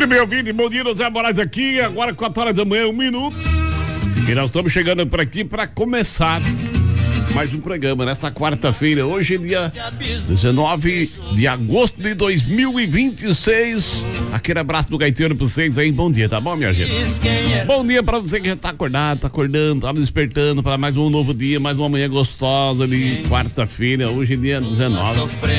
Muito bem, ouvinte, bom dia, Zé Moraes aqui, agora 4 horas da manhã, 1 minuto. E nós estamos chegando por aqui para começar mais um programa nesta quarta-feira, hoje dia 19 de agosto de 2026. Aquele abraço do gaiteiro pra vocês aí, bom dia, tá bom, minha gente? Bom dia pra você que já tá acordado, tá acordando, tá despertando para mais um novo dia, mais uma manhã gostosa de quarta-feira, hoje dia 19.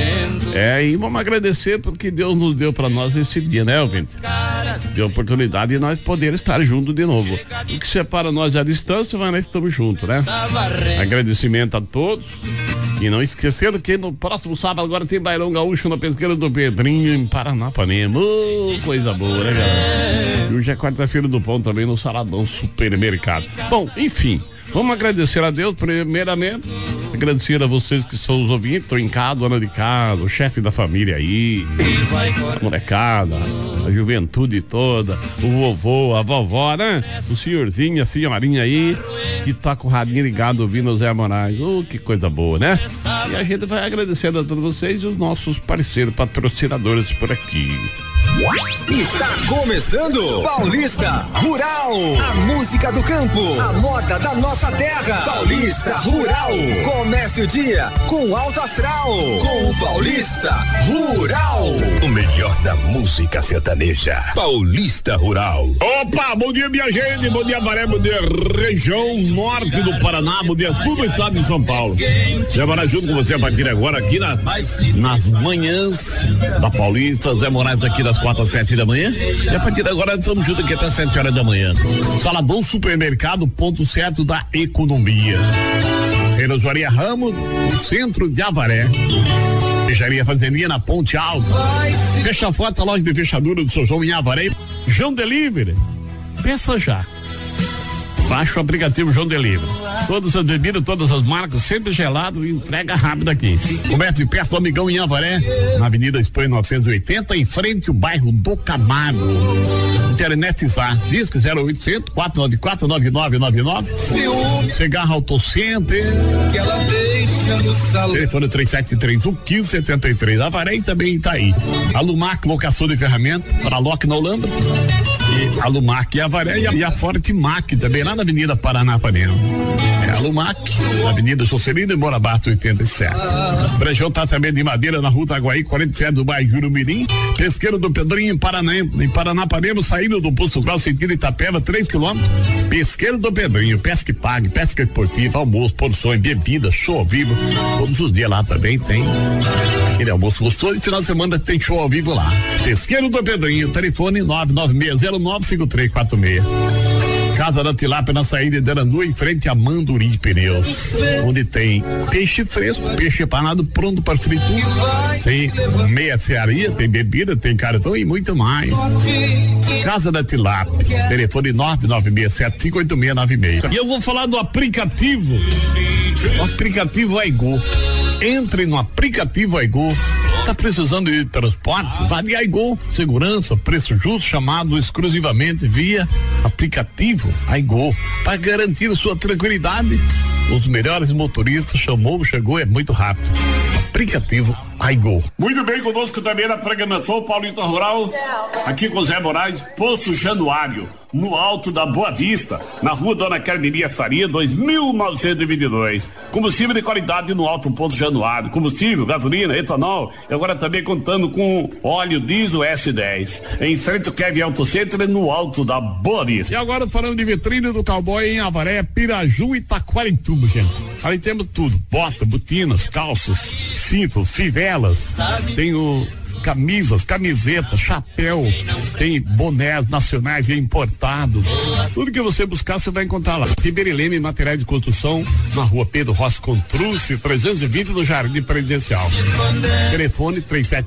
E vamos agradecer porque Deus nos deu pra nós esse dia, né, ouvinte? Deu oportunidade de nós poder estar juntos de novo. O que separa nós é a distância, mas nós estamos juntos, né? Agradecimento a todos. E não esquecendo que no próximo sábado agora tem Bailão Gaúcho na Pesqueira do Pedrinho, em Paranapanema. Coisa boa, né, galera? E hoje é quarta-feira do pão também no Saladão Supermercado. Bom, enfim, vamos agradecer a Deus primeiramente. Agradecer a vocês que são os ouvintes, estão em casa, dona de casa, o chefe da família aí, a molecada, a juventude toda, o vovô, a vovó, né? O senhorzinho, a senhorinha aí, que tá com o radinho ligado ouvindo o Zé Moraes. Que coisa boa, né? E a gente vai agradecendo a todos vocês e os nossos parceiros, patrocinadores por aqui. Está começando Paulista Rural, a música do campo, a moda da nossa terra. Paulista Rural, comece o dia com alto astral, com o Paulista Rural. O melhor da música sertaneja, Paulista Rural. Opa, bom dia, minha gente, bom dia, Avaré, bom dia, região norte do Paraná, bom dia, sul do estado de São Paulo. Zé Moraes junto com você a partir de agora aqui nas manhãs da Paulista. Zé Moraes aqui das 4 às 7 da manhã. E a partir de agora estamos juntos aqui até 7 horas da manhã. Saladão Supermercado, ponto certo da economia. Relojaria Ramos, no centro de Avaré. Fecharia Fazendinha na Ponte Alta. Fecha foto, a loja de fechadura do São João em Avaré. João Delivery. Peça já. Baixa o aplicativo João Delivery. Todas as bebidas, todas as marcas, sempre geladas e entrega rápida aqui. Comércio de perto do Amigão em Avaré, na Avenida Espanha 980, em frente ao bairro do Camargo. Internet Zá, disque 0800 494 9999. Cigarro Auto Center. Telefone 3731 1573. Avaré também tá aí. Alumac, locação de ferramentas para Lock na Holanda. E a Lumac e a Avaré e a Forte Mac também lá na Avenida Paranapanema. A Lumac, na Avenida Juscelino e Morabato 87. Brejão tá também de Madeira na Rua Itaguaí 47 do bairro Jurumirim. Pesqueiro do Pedrinho em Paranapanema, saindo do Posto Grau, sentido Itapeva, 3 km. Pesqueiro do Pedrinho, pesca e pague, pesca esportiva, almoço, porções, bebida, show ao vivo. Todos os dias lá também tem aquele almoço gostoso e final de semana tem show ao vivo lá. Pesqueiro do Pedrinho, telefone 996095346. Casa da Tilápia na saída de Arandu, em frente a Manduri Pneus, onde tem peixe fresco, peixe empanado pronto para fritura, tem meia cearia, tem bebida, tem cartão e muito mais. Casa da Tilápia, telefone 996758696. E eu vou falar do aplicativo, o aplicativo Aigo. Entre no aplicativo Aigo. Tá precisando de transporte? Vá de Aigo, segurança, preço justo, chamado exclusivamente via aplicativo Aigo, para garantir sua tranquilidade. Os melhores motoristas chegou, é muito rápido. Aplicativo Aigo. Muito bem, conosco também na programação Paulista Rural, aqui com Zé Moraes, Posto Januário, no alto da Boa Vista, na rua Dona Carmelia Faria, 2922. Combustível de qualidade no alto Posto Januário, combustível, gasolina, etanol, e agora também contando com óleo diesel S10. Em frente ao Kevin Auto Center, no alto da Boa Vista. E agora falando de vitrine do cowboy em Avaré, Piraju e Taquarituba, gente. Ali temos tudo, bota, botinas, calças, cintos, fivelas, tem camisas, camisetas, chapéu, tem bonés nacionais e importados. Tudo que você buscar, você vai encontrar lá. Ribeira Leme, materiais de construção, na rua Pedro Rossi Contrucci, 320 no Jardim Presidencial. Telefone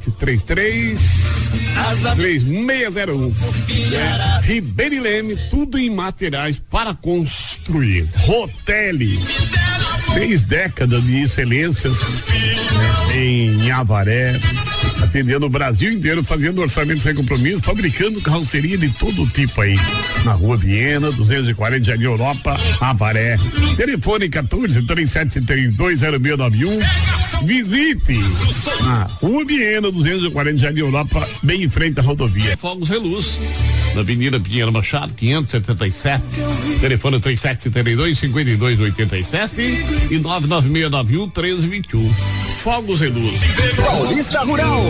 3733-3601. Ribeira Leme, tudo em materiais para construir. Rotelli, 6 décadas de excelências em Avaré. atendendo o Brasil inteiro, fazendo orçamento sem compromisso, fabricando carroceria de todo tipo aí. Na Rua Viena, 240, Jardim Europa, Avaré. Telefone 14-3732-0691. Visite a Rua Viena, 240, Jardim Europa, bem em frente à rodovia. Fogos Reluz, na Avenida Pinheiro Machado, 577. Telefone 3772-5287 e 99691-1321. Fogos Reluz. Paulista Rural.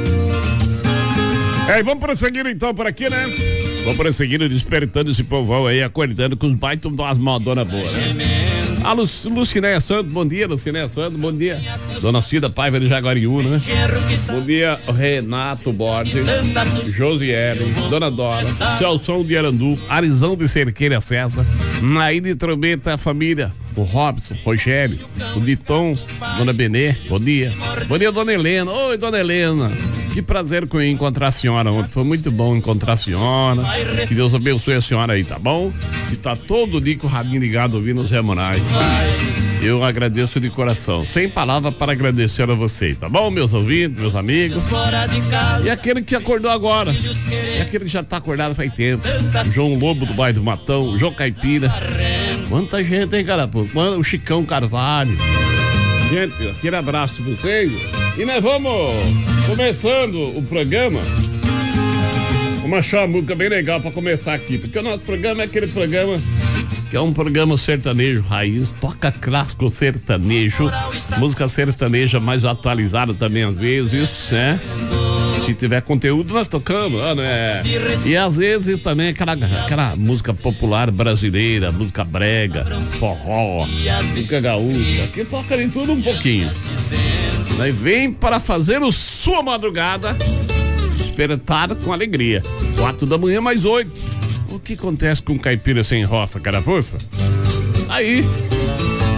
Vamos prosseguir então por aqui, né? Vamos prosseguindo, despertando esse povão aí, acordando com os baitos das modonas boas, né? A Lucinéia Santos, bom dia, Lucinéia Santos, bom dia. Dona Cida Paiva de Jaguariúna, né? Bom dia, Renato Borges, Josiele, Dona Dora, Celson de Arandu, Arizão de Cerqueira César, Naí de Trombeta, a família, o Robson, Rogério, o Diton, Dona Benê, bom dia. Bom dia, Dona Helena. Oi, Dona Helena. Que prazer que eu encontrar a senhora ontem. Foi muito bom encontrar a senhora. Que Deus abençoe a senhora aí, tá bom? E tá todo dia com o rabinho ligado ouvindo os Zé Moraes. Eu agradeço de coração. Sem palavra para agradecer a você, tá bom, meus ouvintes, meus amigos? E aquele que acordou agora. E aquele que já tá acordado faz tempo. João Lobo do bairro do Matão, João Caipira. Quanta gente, hein, cara? O Chicão Carvalho. Gente, aquele abraço pra vocês. E nós vamos começando o programa. Vamos achar uma música bem legal pra começar aqui, porque o nosso programa é aquele programa que é um programa sertanejo raiz, toca clássico sertanejo, música sertaneja mais atualizada também às vezes, né? Se tiver conteúdo nós tocamos, né? E às vezes também aquela música popular brasileira, música brega, forró, música gaúcha, que toca de tudo um pouquinho. Daí vem para fazer o sua madrugada despertar com alegria. 4 da manhã mais 8. O que acontece com caipira sem roça, carapuça? Aí,